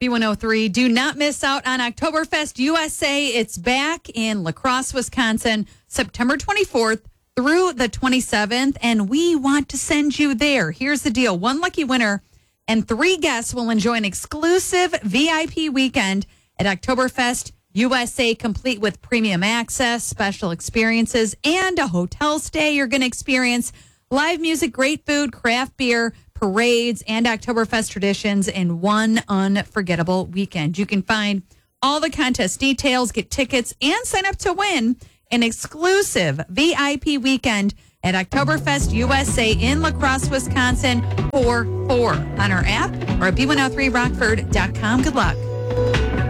B103. Do not miss out on Oktoberfest USA. It's back in La Crosse, Wisconsin, September 24th through the 27th, and we want to send you there. Here's the deal. One lucky winner and 3 guests will enjoy an exclusive VIP weekend at Oktoberfest USA, complete with premium access, special experiences, and a hotel stay. You're going to experience live music, great food, craft beer, parades, and Oktoberfest traditions in one unforgettable weekend. You can find all the contest details, get tickets, and sign up to win an exclusive VIP weekend at Oktoberfest USA in La Crosse, Wisconsin for 4 on our app or at B103Rockford.com. Good luck.